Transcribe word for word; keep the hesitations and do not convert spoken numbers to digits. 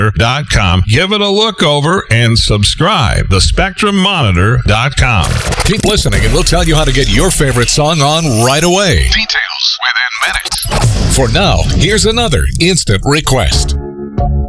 dot com. Give it a look over and subscribe. the spectrum monitor dot com. Keep listening and we'll tell you how to get your favorite song on right away. Details within minutes. For now, here's another instant request.